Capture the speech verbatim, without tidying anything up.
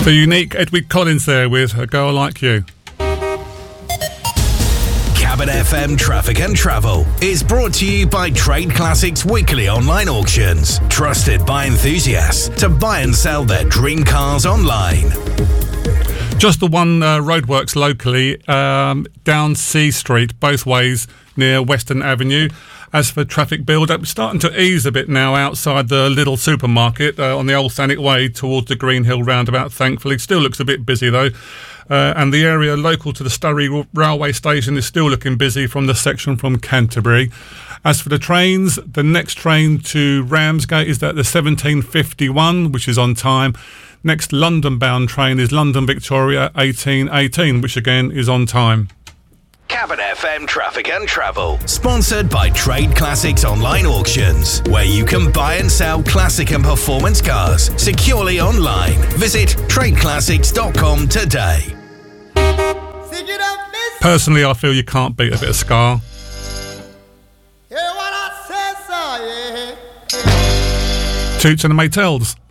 The unique Edward Collins there with A Girl Like You. Cabin F M Traffic and Travel is brought to you by Trade Classics Weekly Online Auctions. Trusted by enthusiasts to buy and sell their dream cars online. Just the one uh, roadworks locally, um, down C Street, both ways near Western Avenue. As for traffic build-up, it's starting to ease a bit now outside the little supermarket uh, on the Old Thanet Way towards the Green Hill roundabout, thankfully. Still looks a bit busy, though. Uh, and the area local to the Sturry railway station is still looking busy from the section from Canterbury. As for the trains, the next train to Ramsgate is at the seventeen fifty-one, which is on time. Next London-bound train is London Victoria eighteen eighteen, which again is on time. Cabin F M Traffic and Travel, sponsored by Trade Classics Online Auctions, where you can buy and sell classic and performance cars securely online. Visit trade classics dot com today. Personally, I feel you can't beat a bit of ska. Toots and the Maytals.